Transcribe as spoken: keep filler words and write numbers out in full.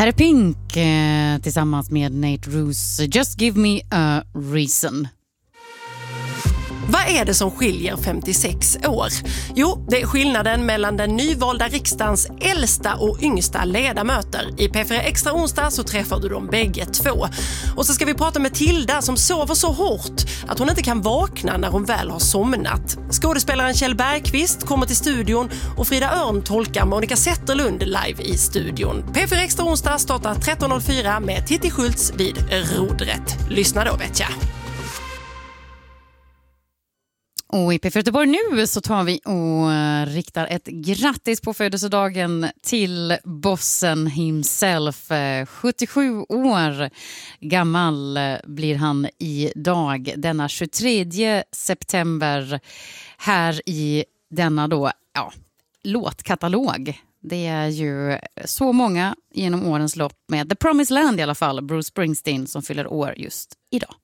Här är Pink eh, tillsammans med Nate Roos. Just give me a reason. Vad är det som skiljer femtiosex år? Jo, det är skillnaden mellan den nyvalda riksdagens äldsta och yngsta ledamöter. I P fyra Extra onsdag så träffar du dem bägge två. Och så ska vi prata med Tilda som sover så hårt att hon inte kan vakna när hon väl har somnat. Skådespelaren Kjell Bergqvist kommer till studion och Frida Örn tolkar Monica Zetterlund live i studion. P fyra Extra onsdag startar tretton noll fyra med Titti Schultz vid rodret. Lyssna då, vet jag. Och i P fyra Göteborg nu så tar vi och riktar ett grattis på födelsedagen till bossen himself. sjuttiosju år gammal blir han idag, denna tjugotredje september, här i denna då, ja, låtkatalog. Det är ju så många genom årens lopp med The Promised Land i alla fall, Bruce Springsteen, som fyller år just idag.